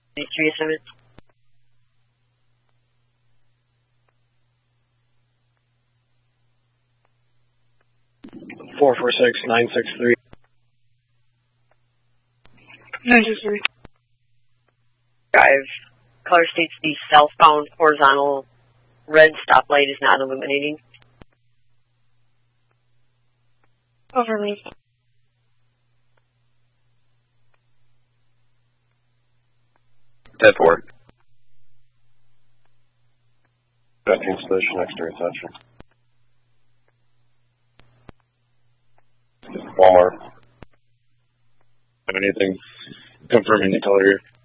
3-7. 446-963. 963. Drive. Color states the southbound horizontal red stoplight is not illuminating. Affirmative. Dead for. Veteran Station, extra attention. Walmart. Have anything confirming the color here?